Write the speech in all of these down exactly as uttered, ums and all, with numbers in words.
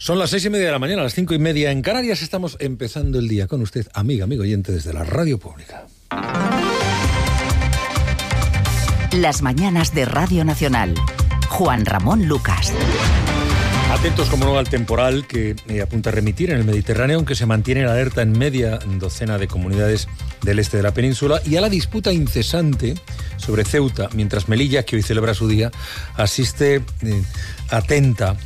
Son las seis y media de la mañana, las cinco y media en Canarias. Estamos empezando el día con usted, amiga, amigo oyente, desde la Radio Pública. Las mañanas de Radio Nacional. Juan Ramón Lucas. Atentos, como no, al temporal que eh, apunta a remitir en el Mediterráneo, aunque se mantiene la alerta en media docena de comunidades del este de la península, y a la disputa incesante sobre Ceuta, mientras Melilla, que hoy celebra su día, asiste eh, atenta,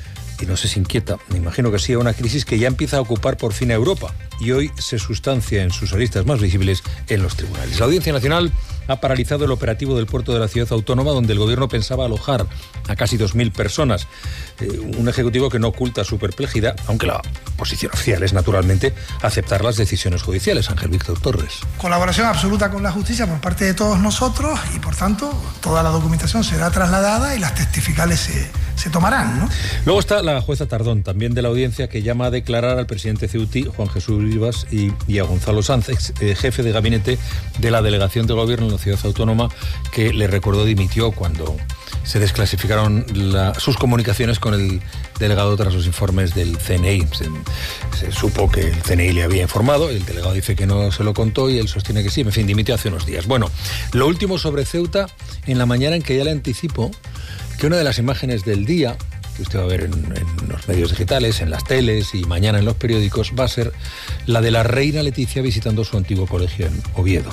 y no sé si inquieta, me imagino que sí, a una crisis que ya empieza a ocupar por fin a Europa, y hoy se sustancia en sus aristas más visibles en los tribunales. La Audiencia Nacional ha paralizado el operativo del puerto de la ciudad autónoma, donde el gobierno pensaba alojar a casi dos mil personas. Eh, un ejecutivo que no oculta su perplejidad, aunque la posición oficial es, naturalmente, aceptar las decisiones judiciales. Ángel Víctor Torres. Colaboración absoluta con la justicia por parte de todos nosotros y, por tanto, toda la documentación será trasladada y las testificales se, se tomarán, ¿no? Luego está la jueza Tardón, también de la audiencia, que llama a declarar al presidente ceutí, Juan Jesús Rivas, y, y a Gonzalo Sanz, ex, eh, jefe de gabinete de la delegación de gobierno en la ciudad autónoma, que le recordó dimitió cuando se desclasificaron la, sus comunicaciones con el delegado tras los informes del C N I. Se, se supo que el C N I le había informado, el delegado dice que no se lo contó y él sostiene que sí. En fin, dimitió hace unos días. Bueno, lo último sobre Ceuta, en la mañana en que ya le anticipo que una de las imágenes del día, que usted va a ver en, en los medios digitales, en las teles y mañana en los periódicos, va a ser la de la reina Leticia visitando su antiguo colegio en Oviedo,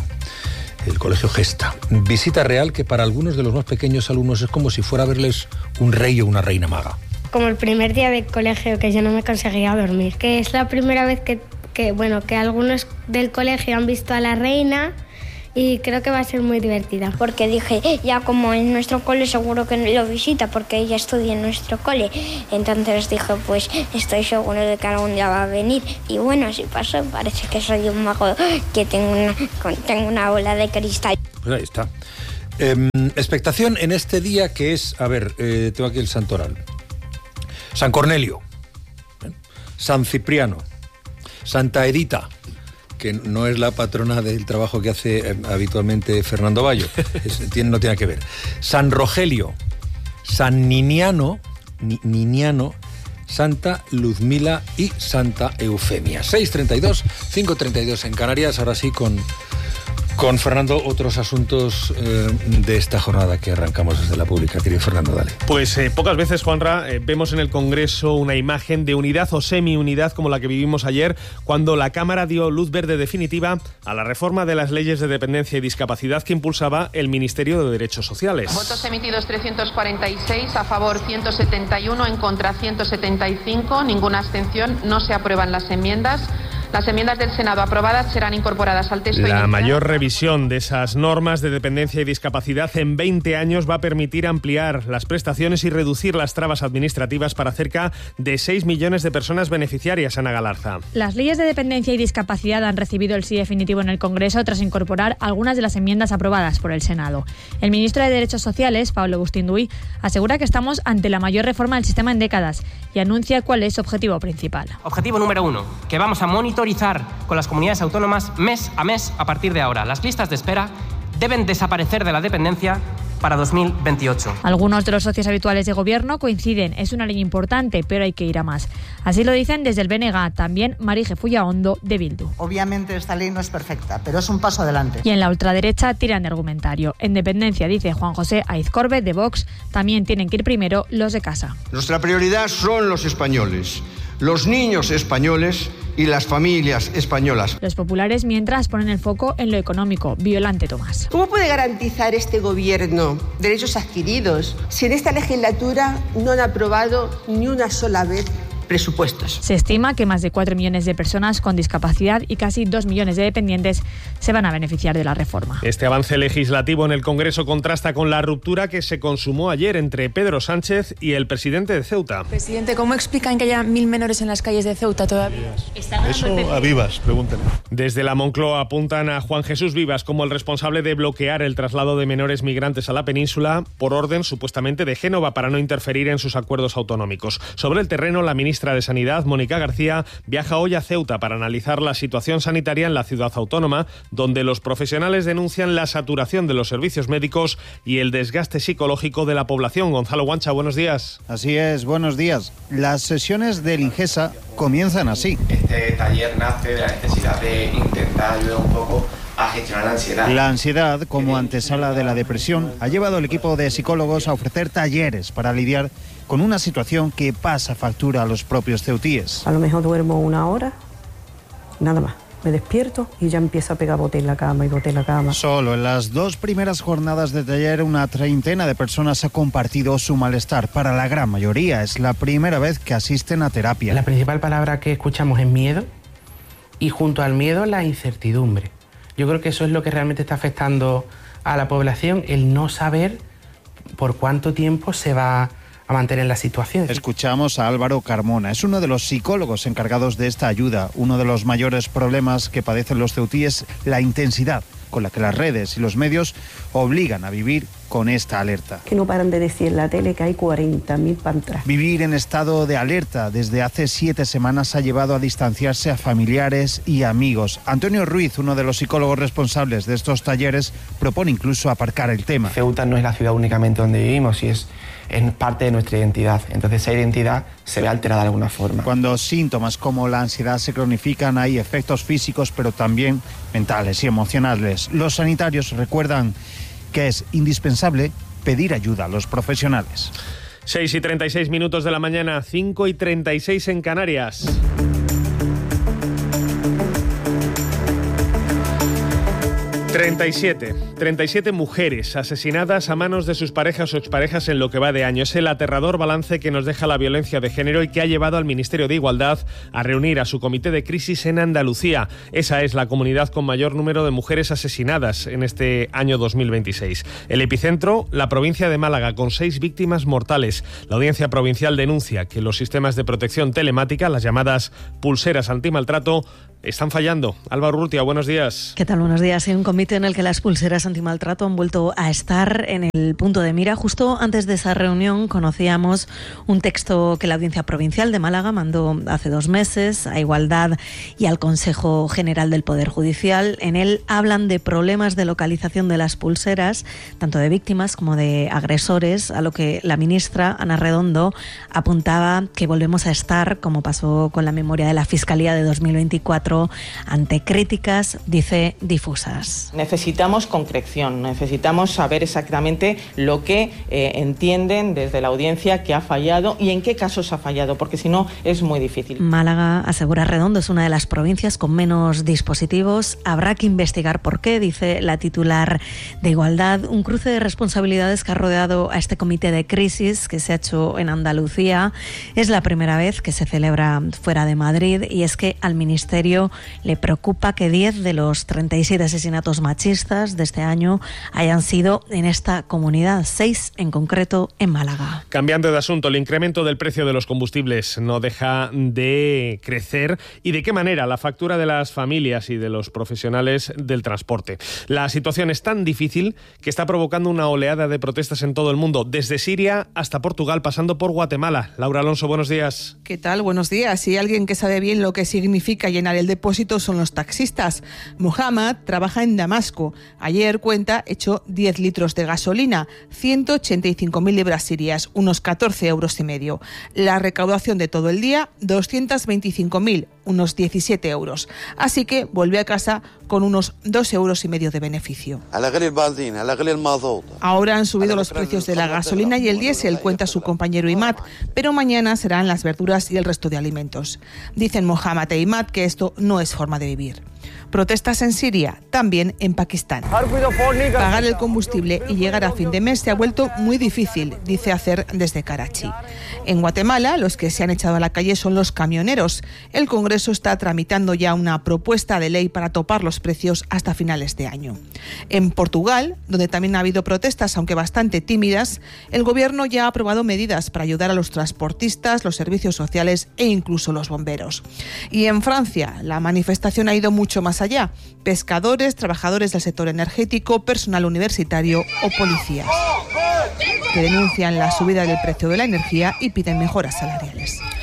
el colegio Gesta. Visita real que para algunos de los más pequeños alumnos es como si fuera a verles un rey o una reina maga. Como el primer día de colegio, que yo no me conseguía dormir, que es la primera vez que, que, bueno, que algunos del colegio han visto a la reina, y creo que va a ser muy divertida. Porque dije, ya como en nuestro cole seguro que lo visita, porque ella estudia en nuestro cole. Entonces dije, pues estoy seguro de que algún día va a venir. Y bueno, así pasó, parece que soy un mago, que tengo una, tengo una bola de cristal. Pues ahí está. Eh, expectación en este día que es, a ver, eh, tengo aquí el santoral. San Cornelio, ¿eh? San Cipriano, Santa Edita, que no es la patrona del trabajo que hace eh, habitualmente Fernando Bayo, es, tiene, no tiene que ver. San Rogelio, San Niniano, Ni, Niniano, Santa Luzmila y Santa Eufemia. seis treinta y dos, cinco treinta y dos en Canarias. Ahora sí, con, con Fernando, otros asuntos eh, de esta jornada que arrancamos desde la pública. Querido Fernando, dale. Pues eh, pocas veces, Juanra, eh, vemos en el Congreso una imagen de unidad o semi-unidad como la que vivimos ayer, cuando la Cámara dio luz verde definitiva a la reforma de las leyes de dependencia y discapacidad que impulsaba el Ministerio de Derechos Sociales. Votos emitidos trescientos cuarenta y seis, a favor ciento setenta y uno, en contra ciento setenta y cinco, ninguna abstención. No se aprueban las enmiendas. Las enmiendas del Senado aprobadas serán incorporadas al texto inicial. La mayor revisión de esas normas de dependencia y discapacidad en veinte años va a permitir ampliar las prestaciones y reducir las trabas administrativas para cerca de seis millones de personas beneficiarias, Ana Galarza. Las leyes de dependencia y discapacidad han recibido el sí definitivo en el Congreso tras incorporar algunas de las enmiendas aprobadas por el Senado. El ministro de Derechos Sociales, Pablo Bustinduy, asegura que estamos ante la mayor reforma del sistema en décadas y anuncia cuál es su objetivo principal. Objetivo número uno, que vamos a monitorizar con las comunidades autónomas mes a mes a partir de ahora. Las listas de espera deben desaparecer de la dependencia para dos mil veintiocho. Algunos de los socios habituales de gobierno coinciden, es una ley importante, pero hay que ir a más. Así lo dicen desde el B N G, también Marije Fullaondo de Bildu. Obviamente esta ley no es perfecta, pero es un paso adelante. Y en la ultraderecha tiran de argumentario. En dependencia, dice Juan José Aizcorbe de Vox, también tienen que ir primero los de casa. Nuestra prioridad son los españoles, los niños españoles y las familias españolas. Los populares, mientras, ponen el foco en lo económico. Violante Tomás. ¿Cómo puede garantizar este gobierno derechos adquiridos si en esta legislatura no han aprobado ni una sola vez presupuestos? Se estima que más de cuatro millones de personas con discapacidad y casi dos millones de dependientes se van a beneficiar de la reforma. Este avance legislativo en el Congreso contrasta con la ruptura que se consumó ayer entre Pedro Sánchez y el presidente de Ceuta. Presidente, ¿cómo explican que haya mil menores en las calles de Ceuta todavía? Eso a Vivas, pregúntale. Desde la Moncloa apuntan a Juan Jesús Vivas como el responsable de bloquear el traslado de menores migrantes a la península por orden supuestamente de Génova para no interferir en sus acuerdos autonómicos. Sobre el terreno, la ministra ministra de Sanidad, Mónica García, viaja hoy a Ceuta para analizar la situación sanitaria en la ciudad autónoma, donde los profesionales denuncian la saturación de los servicios médicos y el desgaste psicológico de la población. Gonzalo Guancha, buenos días. Así es, buenos días. Las sesiones del Ingesa comienzan así. Este taller nace de la necesidad de intentar ayudar un poco a gestionar la ansiedad. La ansiedad, como antesala de la depresión, ha llevado al equipo de psicólogos a ofrecer talleres para lidiar con una situación que pasa factura a los propios ceutíes. A lo mejor duermo una hora, nada más. Me despierto y ya empiezo a pegar bote en la cama y bote en la cama. Solo en las dos primeras jornadas de taller, una treintena de personas ha compartido su malestar. Para la gran mayoría es la primera vez que asisten a terapia. La principal palabra que escuchamos es miedo, y junto al miedo la incertidumbre. Yo creo que eso es lo que realmente está afectando a la población, el no saber por cuánto tiempo se va a mantener la situación. Escuchamos a Álvaro Carmona, es uno de los psicólogos encargados de esta ayuda. Uno de los mayores problemas que padecen los ceutíes, la intensidad con la que las redes y los medios obligan a vivir con esta alerta. Que no paran de decir en la tele que hay cuarenta mil pantas. Vivir en estado de alerta desde hace siete semanas ha llevado a distanciarse a familiares y amigos. Antonio Ruiz, uno de los psicólogos responsables de estos talleres, propone incluso aparcar el tema. Ceuta no es la ciudad únicamente donde vivimos y es, es parte de nuestra identidad. Entonces esa identidad se ve alterada de alguna forma. Cuando síntomas como la ansiedad se cronifican, hay efectos físicos, pero también mentales y emocionales. Los sanitarios recuerdan que es indispensable pedir ayuda a los profesionales. seis y treinta y seis minutos de la mañana, cinco y treinta y seis en Canarias. treinta y siete. treinta y siete mujeres asesinadas a manos de sus parejas o exparejas en lo que va de año. Es el aterrador balance que nos deja la violencia de género y que ha llevado al Ministerio de Igualdad a reunir a su comité de crisis en Andalucía. Esa es la comunidad con mayor número de mujeres asesinadas en este año dos mil veintiséis. El epicentro, la provincia de Málaga, con seis víctimas mortales. La Audiencia Provincial denuncia que los sistemas de protección telemática, las llamadas pulseras antimaltrato, están fallando. Álvaro Urrutia, buenos días. ¿Qué tal? Buenos días. Hay un comité en el que las pulseras antimaltrato han vuelto a estar en el punto de mira. Justo antes de esa reunión conocíamos un texto que la Audiencia Provincial de Málaga mandó hace dos meses a Igualdad y al Consejo General del Poder Judicial. En él hablan de problemas de localización de las pulseras, tanto de víctimas como de agresores, a lo que la ministra Ana Redondo apuntaba que volvemos a estar, como pasó con la memoria de la Fiscalía de dos mil veinticuatro, ante críticas, dice, difusas. Necesitamos concreción, necesitamos saber exactamente lo que eh, entienden desde la audiencia que ha fallado y en qué casos ha fallado, porque si no es muy difícil. Málaga, asegura Redondo, es una de las provincias con menos dispositivos. Habrá que investigar por qué, dice la titular de Igualdad. Un cruce de responsabilidades que ha rodeado a este comité de crisis que se ha hecho en Andalucía. Es la primera vez que se celebra fuera de Madrid y es que al Ministerio le preocupa que diez de los treinta y siete asesinatos machistas de este año hayan sido en esta comunidad, seis en concreto en Málaga. Cambiando de asunto, el incremento del precio de los combustibles no deja de crecer. ¿Y de qué manera? La factura de las familias y de los profesionales del transporte. La situación es tan difícil que está provocando una oleada de protestas en todo el mundo, desde Siria hasta Portugal, pasando por Guatemala. Laura Alonso, buenos días. ¿Qué tal? Buenos días. Y alguien que sabe bien lo que significa llenar el depósito son los taxistas. Muhammad trabaja en Damasco. Ayer, cuenta, echó diez litros de gasolina, ciento ochenta y cinco mil libras sirias, unos catorce euros y medio. La recaudación de todo el día, doscientos veinticinco mil, unos diecisiete euros. Así que vuelve a casa con unos dos euros y medio de beneficio. Ahora han subido los precios de la gasolina y el diésel, cuenta su compañero Imad, pero mañana serán las verduras y el resto de alimentos. Dicen Mohammad e Imad que esto no es forma de vivir. Protestas en Siria, también en Pakistán. Pagar el combustible y llegar a fin de mes se ha vuelto muy difícil, dice Acer desde Karachi. En Guatemala, los que se han echado a la calle son los camioneros. El Congreso está tramitando ya una propuesta de ley para topar los precios hasta finales de año. En Portugal, donde también ha habido protestas, aunque bastante tímidas, el Gobierno ya ha aprobado medidas para ayudar a los transportistas, los servicios sociales e incluso los bomberos. Y en Francia, la manifestación ha ido mucho más allá. Pescadores, trabajadores del sector energético, personal universitario o policías, que denuncian la subida del precio de la energía y piden mejoras salariales.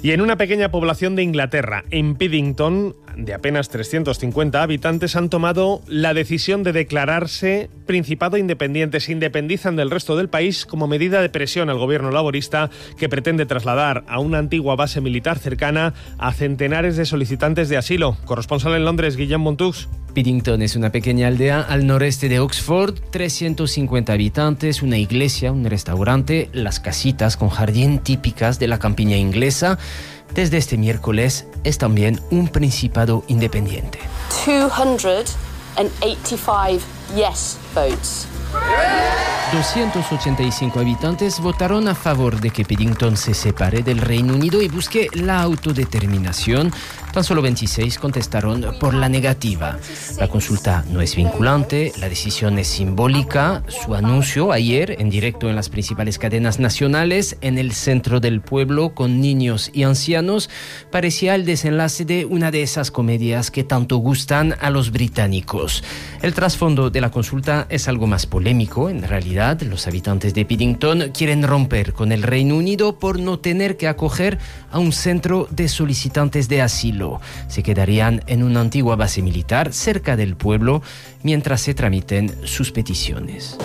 Y en una pequeña población de Inglaterra, en Piddington, de apenas trescientos cincuenta habitantes, han tomado la decisión de declararse Principado independiente. Se independizan del resto del país como medida de presión al gobierno laborista, que pretende trasladar a una antigua base militar cercana a centenares de solicitantes de asilo. Corresponsal en Londres, Guillem Montux. Piddington es una pequeña aldea al noreste de Oxford, trescientos cincuenta habitantes, una iglesia, un restaurante, las casitas con jardín típicas de la campiña inglesa. Desde este miércoles es también un principado independiente. doscientos ochenta y cinco yes votes. doscientos ochenta y cinco habitantes votaron a favor de que Piddington se separe del Reino Unido y busque la autodeterminación. Tan solo veintiséis contestaron por la negativa. La consulta no es vinculante, la decisión es simbólica. Su anuncio ayer, en directo en las principales cadenas nacionales, en el centro del pueblo, con niños y ancianos, parecía el desenlace de una de esas comedias que tanto gustan a los británicos. El trasfondo de la consulta es algo más polémico. En realidad, los habitantes de Piddington quieren romper con el Reino Unido por no tener que acoger a un centro de solicitantes de asilo. Se quedarían en una antigua base militar cerca del pueblo mientras se tramiten sus peticiones.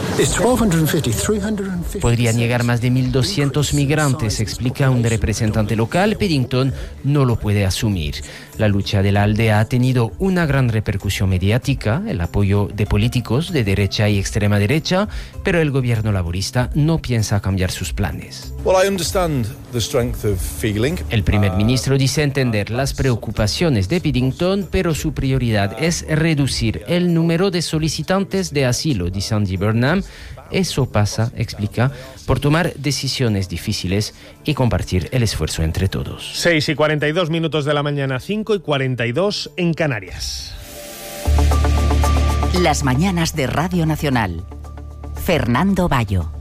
Podrían llegar más de mil doscientos migrantes, explica un representante local. Piddington no lo puede asumir. La lucha de la aldea ha tenido una gran repercusión mediática, el apoyo de políticos de derecha y extrema derecha, pero el gobierno laborista no piensa cambiar sus planes. El primer ministro dice entender las preocupaciones de Piddington, pero su prioridad es reducir el número de solicitantes de asilo, dice Andy Burnham. Eso pasa, explica, por tomar decisiones difíciles y compartir el esfuerzo entre todos. seis y cuarenta y dos minutos de la mañana, cinco y cuarenta y dos en Canarias. Las mañanas de Radio Nacional. Fernando Bayo.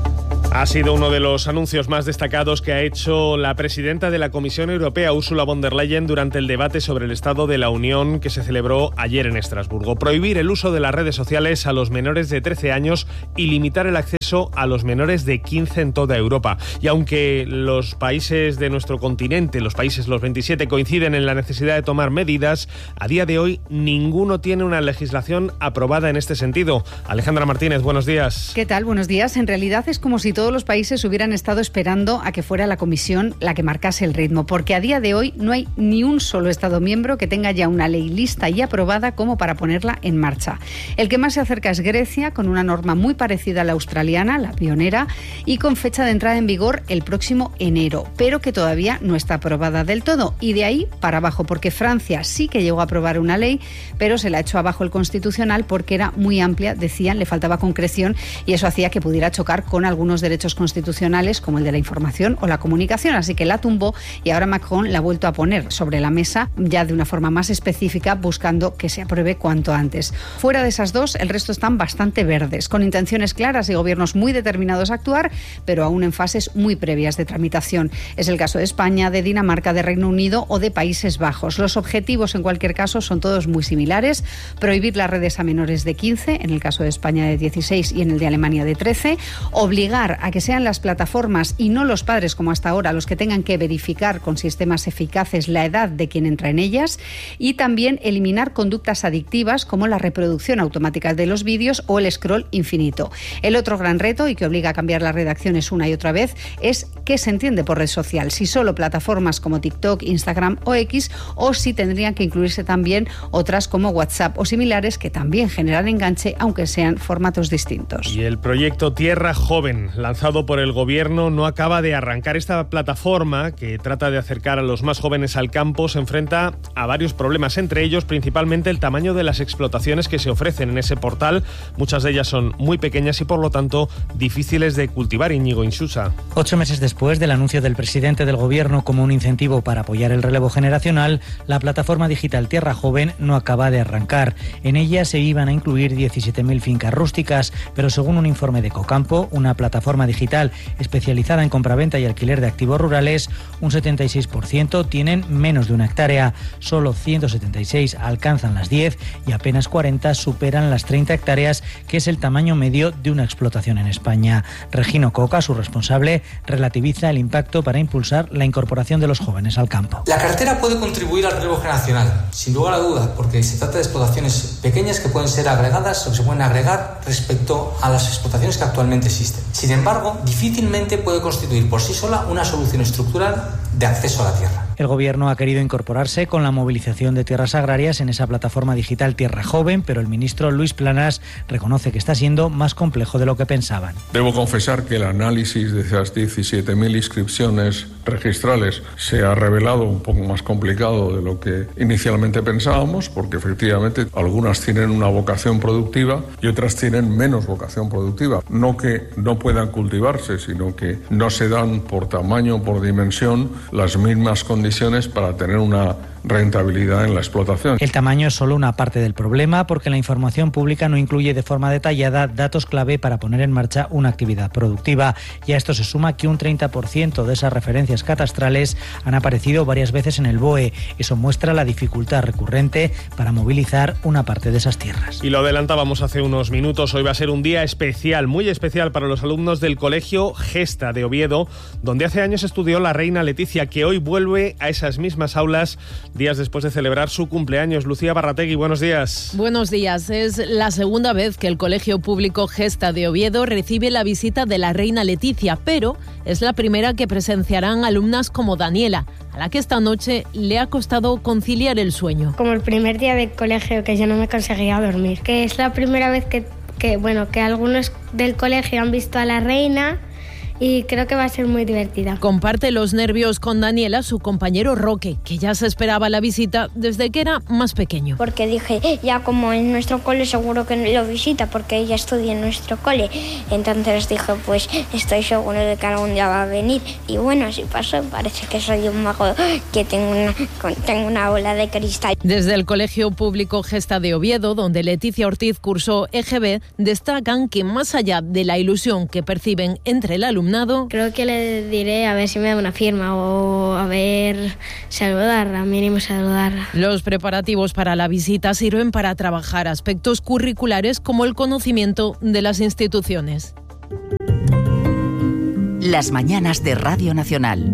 Ha sido uno de los anuncios más destacados que ha hecho la presidenta de la Comisión Europea, Ursula von der Leyen, durante el debate sobre el Estado de la Unión que se celebró ayer en Estrasburgo. Prohibir el uso de las redes sociales a los menores de trece años y limitar el acceso a los menores de quince en toda Europa. Y aunque los países de nuestro continente, los países, los veintisiete, coinciden en la necesidad de tomar medidas, a día de hoy ninguno tiene una legislación aprobada en este sentido. Alejandra Martínez, buenos días. ¿Qué tal? Buenos días. En realidad es como si todos los países hubieran estado esperando a que fuera la Comisión la que marcase el ritmo, porque a día de hoy no hay ni un solo Estado miembro que tenga ya una ley lista y aprobada como para ponerla en marcha. El que más se acerca es Grecia, con una norma muy parecida a la australiana, la pionera, y con fecha de entrada en vigor el próximo enero, pero que todavía no está aprobada del todo, y de ahí para abajo, porque Francia sí que llegó a aprobar una ley, pero se la echó abajo el Constitucional porque era muy amplia, decían, le faltaba concreción, y eso hacía que pudiera chocar con algunos derechos constitucionales como el de la información o la comunicación, así que la tumbó y ahora Macron la ha vuelto a poner sobre la mesa ya de una forma más específica, buscando que se apruebe cuanto antes. Fuera de esas dos, el resto están bastante verdes, con intenciones claras y gobiernos muy determinados a actuar, pero aún en fases muy previas de tramitación. Es el caso de España, de Dinamarca, de Reino Unido o de Países Bajos. Los objetivos en cualquier caso son todos muy similares: prohibir las redes a menores de quince, en el caso de España de dieciséis y en el de Alemania de trece, obligar a que sean las plataformas y no los padres como hasta ahora los que tengan que verificar con sistemas eficaces la edad de quien entra en ellas, y también eliminar conductas adictivas como la reproducción automática de los vídeos o el scroll infinito. El otro gran reto, y que obliga a cambiar las redacciones una y otra vez, es qué se entiende por red social, si solo plataformas como TikTok, Instagram o X, o si tendrían que incluirse también otras como WhatsApp o similares que también generan enganche, aunque sean formatos distintos. Y el proyecto Tierra Joven, lanzado por el Gobierno, no acaba de arrancar. Esta plataforma, que trata de acercar a los más jóvenes al campo, se enfrenta a varios problemas, entre ellos principalmente el tamaño de las explotaciones que se ofrecen en ese portal. Muchas de ellas son muy pequeñas y por lo tanto difíciles de cultivar. Íñigo Insusa. Ocho meses después del anuncio del presidente del Gobierno como un incentivo para apoyar el relevo generacional, la plataforma digital Tierra Joven no acaba de arrancar. En ella se iban a incluir diecisiete mil fincas rústicas, pero según un informe de Ecocampo, una plataforma plataforma digital especializada en compraventa y alquiler de activos rurales, un setenta y seis por ciento tienen menos de una hectárea, solo ciento setenta y seis alcanzan las diez y apenas cuarenta superan las treinta hectáreas, que es el tamaño medio de una explotación en España. Regino Coca, su responsable, relativiza el impacto para impulsar la incorporación de los jóvenes al campo. La cartera puede contribuir al relevo generacional, sin lugar a dudas, porque se trata de explotaciones pequeñas que pueden ser agregadas o que se pueden agregar respecto a las explotaciones que actualmente existen. Sin embargo, difícilmente puede constituir por sí sola una solución estructural de acceso a la tierra. El Gobierno ha querido incorporarse con la movilización de tierras agrarias en esa plataforma digital Tierra Joven, pero el ministro Luis Planas reconoce que está siendo más complejo de lo que pensaban. Debo confesar que el análisis de esas diecisiete mil inscripciones registrales se ha revelado un poco más complicado de lo que inicialmente pensábamos, porque efectivamente algunas tienen una vocación productiva y otras tienen menos vocación productiva. No que no puedan cultivarse, sino que no se dan por tamaño o por dimensión las mismas condiciones para tener una rentabilidad en la explotación. El tamaño es solo una parte del problema, porque la información pública no incluye de forma detallada datos clave para poner en marcha una actividad productiva. Y a esto se suma que un treinta por ciento de esas referencias catastrales han aparecido varias veces en el B O E. Eso muestra la dificultad recurrente para movilizar una parte de esas tierras. Y lo adelantábamos hace unos minutos, hoy va a ser un día especial, muy especial para los alumnos del Colegio Gesta de Oviedo, donde hace años estudió la reina Leticia, que hoy vuelve a esas mismas aulas días después de celebrar su cumpleaños. Lucía Barrategui, buenos días. Buenos días. Es la segunda vez que el Colegio Público Gesta de Oviedo recibe la visita de la reina Leticia, pero es la primera que presenciarán alumnas como Daniela, a la que esta noche le ha costado conciliar el sueño. Como el primer día de colegio, que yo no me conseguía dormir, que es la primera vez que, que, bueno, que algunos del colegio han visto a la reina, y creo que va a ser muy divertida. Comparte los nervios con Daniela su compañero Roque, que ya se esperaba la visita desde que era más pequeño. Porque dije, ya como en nuestro cole seguro que lo visita, porque ella estudia en nuestro cole. Entonces dije, pues estoy seguro de que algún día va a venir. Y bueno, así pasó. Parece que soy un mago, que tengo una, tengo una bola de cristal. Desde el Colegio Público Gesta de Oviedo, donde Leticia Ortiz cursó E G B, destacan que más allá de la ilusión que perciben entre el alumno, creo que le diré a ver si me da una firma o a ver, saludarla, mínimo saludarla. Los preparativos para la visita sirven para trabajar aspectos curriculares como el conocimiento de las instituciones. Las mañanas de Radio Nacional.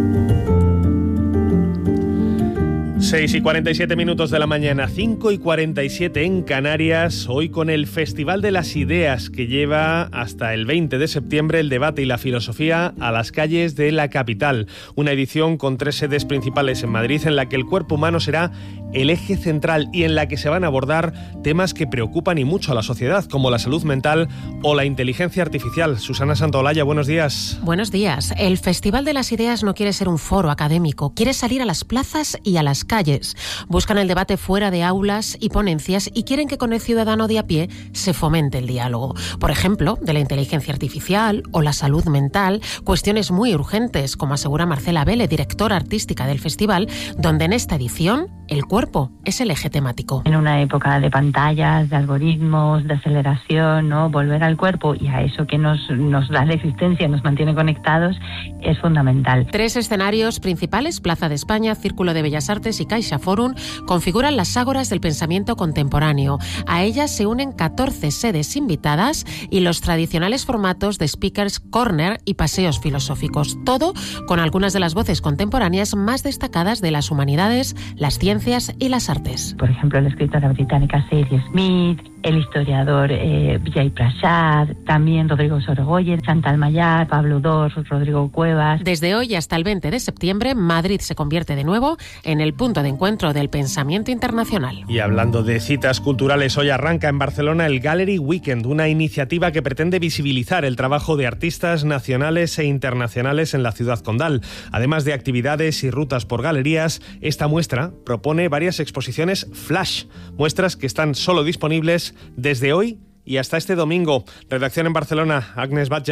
seis y cuarenta y siete minutos de la mañana, cinco y cuarenta y siete en Canarias, hoy con el Festival de las Ideas, que lleva hasta el veinte de septiembre el debate y la filosofía a las calles de la capital. Una edición con tres sedes principales en Madrid, en la que el cuerpo humano será el eje central y en la que se van a abordar temas que preocupan y mucho a la sociedad, como la salud mental o la inteligencia artificial. Susana Santaolalla, buenos días. Buenos días. El Festival de las Ideas no quiere ser un foro académico, quiere salir a las plazas y a las calles. Buscan el debate fuera de aulas y ponencias y quieren que con el ciudadano de a pie se fomente el diálogo. Por ejemplo, de la inteligencia artificial o la salud mental, cuestiones muy urgentes, como asegura Marcela Vele, directora artística del festival, donde en esta edición el cuerpo es el eje temático. En una época de pantallas, de algoritmos, de aceleración, ¿no? Volver al cuerpo y a eso que nos, nos da la existencia, nos mantiene conectados, es fundamental. Tres escenarios principales, Plaza de España, Círculo de Bellas Artes y Caixa Forum, configuran las ágoras del pensamiento contemporáneo. A ellas se unen catorce sedes invitadas y los tradicionales formatos de Speakers Corner y paseos filosóficos. Todo con algunas de las voces contemporáneas más destacadas de las humanidades, las ciencias y las artes. Por ejemplo, la escritora británica Sadie Smith, el historiador eh, Vijay Prashad, también Rodrigo Sorogoyen, Chantal Mayar, Pablo Dors, Rodrigo Cuevas. Desde hoy hasta el veinte de septiembre, Madrid se convierte de nuevo en el punto de encuentro del pensamiento internacional. Y hablando de citas culturales, hoy arranca en Barcelona el Gallery Weekend, una iniciativa que pretende visibilizar el trabajo de artistas nacionales e internacionales en la ciudad condal. Además de actividades y rutas por galerías, esta muestra propone varias exposiciones flash, muestras que están solo disponibles desde hoy y hasta este domingo. Redacción en Barcelona, Agnes Batlla.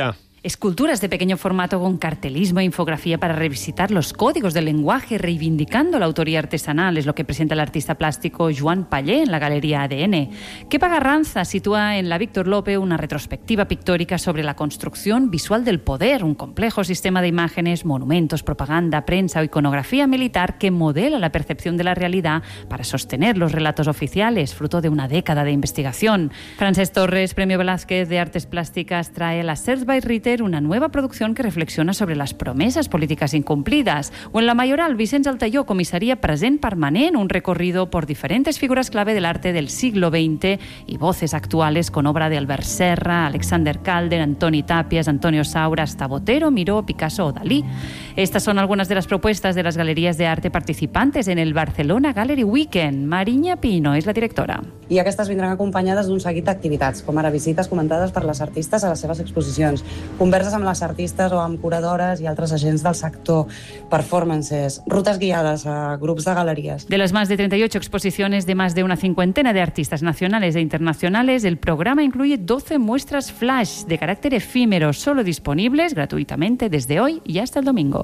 esculturas de pequeño formato con cartelismo e infografía para revisitar los códigos del lenguaje, reivindicando la autoría artesanal, es lo que presenta el artista plástico Joan Pallé en la Galería A D N. Kepa Garranza sitúa en la Víctor Lope una retrospectiva pictórica sobre la construcción visual del poder, un complejo sistema de imágenes, monumentos, propaganda, prensa o iconografía militar que modela la percepción de la realidad para sostener los relatos oficiales, fruto de una década de investigación. Francesc Torres, Premio Velázquez de Artes Plásticas, trae la Serge Bayreuther, una nueva producción que reflexiona sobre las promesas políticas incumplidas. O en la Mayoral, Vicenç Altaió, comisaría present permanent, un recorrido por diferentes figuras clave del arte del siglo veinte y voces actuales con obra de Albert Serra, Alexander Calder, Antoni Tàpies, Antonio Saura, hasta Botero, Miró, Picasso o Dalí. Estas son algunas de las propuestas de las galerías de arte participantes en el Barcelona Gallery Weekend. Mariña Pino és la directora. I aquestes vindran acompanyades d'un seguit d'activitats, com ara visites comentades per les artistes a les seves exposicions, converses amb les artistes o amb curadores i altres agents del sector, performances, rutes guiades a grups de galeries. De las más de treinta y ocho exposiciones de más de una cincuentena de artistas nacionales e internacionales, el programa incluye doce muestras flash de carácter efímero, solo disponibles gratuitamente desde hoy y hasta el domingo.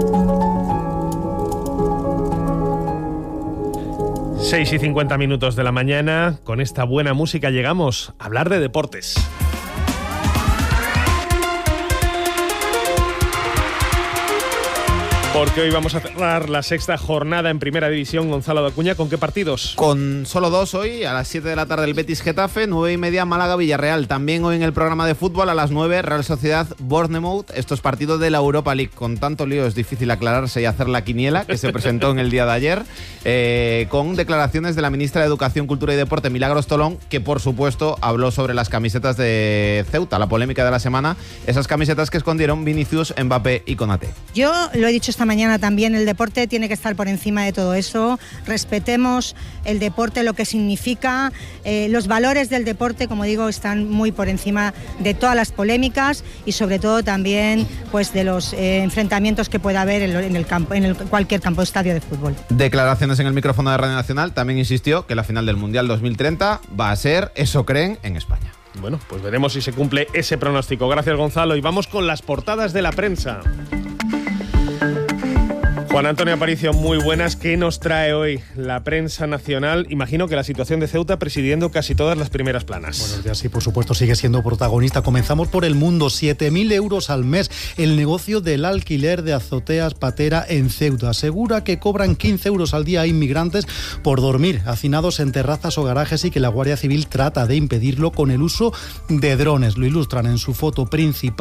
seis y cincuenta minutos de la mañana. Con esta buena música llegamos a hablar de deportes. Porque hoy vamos a cerrar la sexta jornada en Primera División. Gonzalo de Acuña, ¿con qué partidos? Con solo dos hoy, a las siete de la tarde el Betis Getafe, nueve y media Málaga Villarreal. También hoy en el programa de fútbol a las nueve Real Sociedad Bournemouth. Estos partidos de la Europa League. Con tanto lío es difícil aclararse y hacer la quiniela que se presentó en el día de ayer, eh, con declaraciones de la ministra de Educación, Cultura y Deporte, Milagros Tolón, que por supuesto habló sobre las camisetas de Ceuta, la polémica de la semana, esas camisetas que escondieron Vinicius, Mbappé y Konaté. Yo lo he dicho esta mañana también, el deporte tiene que estar por encima de todo eso. Respetemos el deporte, lo que significa, eh, los valores del deporte, como digo, están muy por encima de todas las polémicas y sobre todo también pues de los eh, enfrentamientos que pueda haber en, en, el campo, en el, cualquier campo de estadio de fútbol. Declaraciones en el micrófono de Radio Nacional. También insistió que la final del Mundial dos mil treinta va a ser, eso creen, en España. Bueno, pues veremos si se cumple ese pronóstico. Gracias, Gonzalo. Y vamos con las portadas de la prensa. Juan Antonio Aparicio, muy buenas. ¿Qué nos trae hoy la prensa nacional? Imagino que la situación de Ceuta presidiendo casi todas las primeras planas. Buenos días, sí, por supuesto, sigue siendo protagonista. Comenzamos por El Mundo. siete mil euros al mes. El negocio del alquiler de azoteas patera en Ceuta. Asegura que cobran quince euros al día a inmigrantes por dormir hacinados en terrazas o garajes y que la Guardia Civil trata de impedirlo con el uso de drones. Lo ilustran en su foto principal